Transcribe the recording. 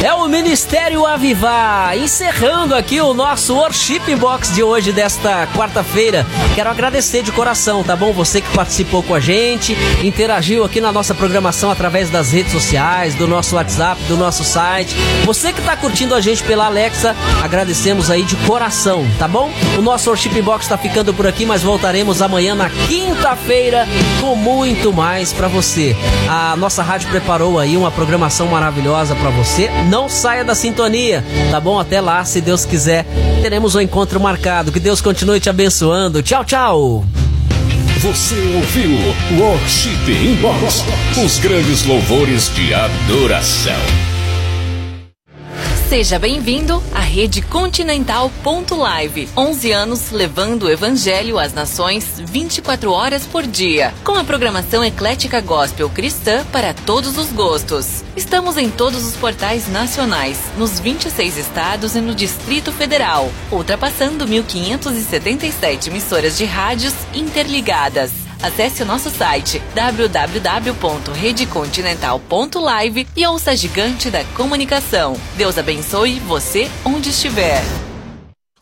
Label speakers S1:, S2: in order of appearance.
S1: É o Ministério Avivar, encerrando aqui o nosso Worship Box de hoje, desta quarta-feira. Quero agradecer de coração, tá bom? Você que participou com a gente, interagiu aqui na nossa programação através das redes sociais, do nosso WhatsApp, do nosso site. Você que tá curtindo a gente pela Alexa, agradecemos aí de coração, tá bom? O nosso Worship Box tá ficando por aqui, mas voltaremos amanhã na quinta-feira com muito mais pra você. A nossa rádio preparou aí uma programação maravilhosa pra você. Não saia da sintonia, tá bom? Até lá, se Deus quiser, teremos um encontro marcado. Que Deus continue te abençoando. Tchau, tchau!
S2: Você ouviu Worship Inbox, os grandes louvores de adoração.
S3: Seja bem-vindo à Rede Continental Live. 11 anos levando o Evangelho às nações 24 horas por dia, com a programação eclética gospel cristã para todos os gostos. Estamos em todos os portais nacionais, nos 26 estados e no Distrito Federal, ultrapassando 1.577 emissoras de rádios interligadas. Acesse o nosso site www.redecontinental.live e ouça a gigante da comunicação. Deus abençoe você onde estiver.